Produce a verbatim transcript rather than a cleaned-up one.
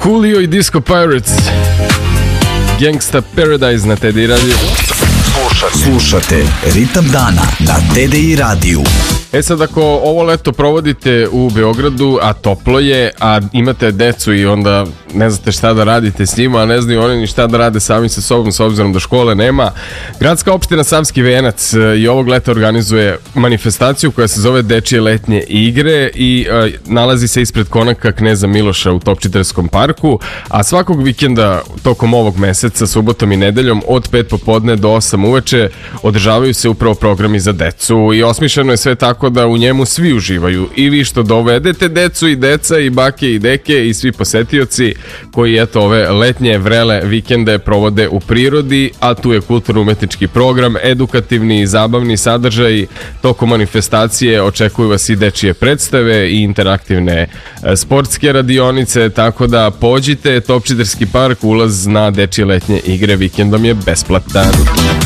Coolio i Disco Pirates, Gangsta Paradise na T D I radiju. Slušate Ritam dana na T D I radiju. E sad, ako ovo leto provodite u Beogradu, a toplo je, a imate decu i onda ne znate šta da radite s njima, a ne znaju oni ni šta da rade sami sa sobom s obzirom da škole nema, Gradska opština Savski Venac i ovog leta organizuje manifestaciju koja se zove Dečije letnje igre i a, nalazi se ispred konaka Kneza Miloša u Topčitarskom parku, a svakog vikenda tokom ovog meseca, subotom i nedeljom od pet popodne do osam uveče održavaju se upravo programi za decu i osmišljeno je sve tako da u njemu svi uživaju, i vi što dovedete decu i deca i bake i deke i svi posetioci koji eto ove letnje vrele vikende provode u prirodi, a tu je kulturno-umetnički program, edukativni i zabavni sadržaj. Tokom manifestacije očekuju vas i dečije predstave i interaktivne e, sportske radionice, tako da pođite, Topčiderski park, ulaz na Dečije letnje igre vikendom je besplatan.